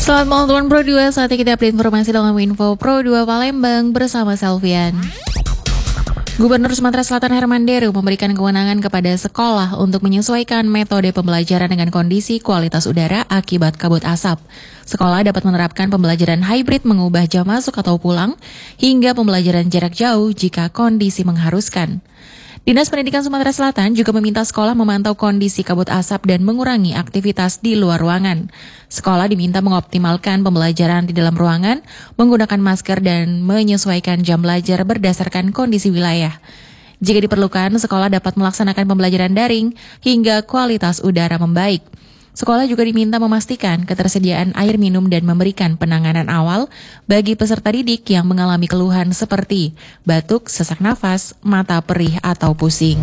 Selamat malam teman Pro 2, saatnya kita update informasi dalam Info Pro 2 Palembang bersama Selvian. Gubernur Sumatera Selatan Herman Deru memberikan kewenangan kepada sekolah untuk menyesuaikan metode pembelajaran dengan kondisi kualitas udara akibat kabut asap. Sekolah dapat menerapkan pembelajaran hybrid mengubah jam masuk atau pulang, hingga pembelajaran jarak jauh jika kondisi mengharuskan. Dinas Pendidikan Sumatera Selatan juga meminta sekolah memantau kondisi kabut asap dan mengurangi aktivitas di luar ruangan. Sekolah diminta mengoptimalkan pembelajaran di dalam ruangan, menggunakan masker dan menyesuaikan jam belajar berdasarkan kondisi wilayah. Jika diperlukan, sekolah dapat melaksanakan pembelajaran daring hingga kualitas udara membaik. Sekolah juga diminta memastikan ketersediaan air minum dan memberikan penanganan awal bagi peserta didik yang mengalami keluhan seperti batuk, sesak nafas, mata perih, atau pusing.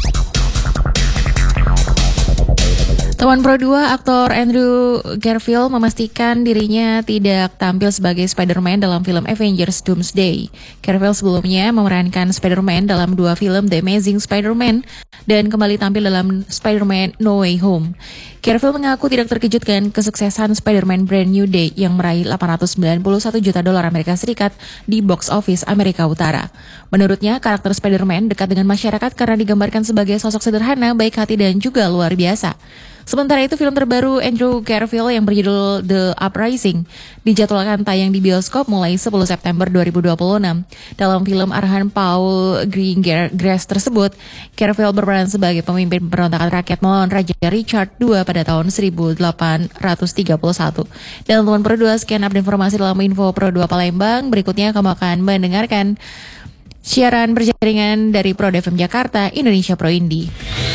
Teman Pro 2, aktor Andrew Garfield memastikan dirinya tidak tampil sebagai Spider-Man dalam film Avengers Doomsday. Garfield sebelumnya memerankan Spider-Man dalam 2 film The Amazing Spider-Man dan kembali tampil dalam Spider-Man No Way Home. Garfield mengaku tidak terkejutkan kesuksesan Spider-Man Brand New Day yang meraih $891 juta Amerika Serikat di box office Amerika Utara. Menurutnya, karakter Spider-Man dekat dengan masyarakat karena digambarkan sebagai sosok sederhana, baik hati dan juga luar biasa. Sementara itu, film terbaru Andrew Garfield yang berjudul The Uprising dijadwalkan tayang di bioskop mulai 10 September 2026. Dalam film arahan Paul Greengrass tersebut, Garfield berperan sebagai pemimpin pemberontakan rakyat melawan Raja Richard II pada tahun 1831. Dan teman Pro 2, sekian update informasi dalam Info Pro 2 Palembang. Berikutnya kamu akan mendengarkan siaran berjaringan dari Pro FM Jakarta, Indonesia Pro Indie.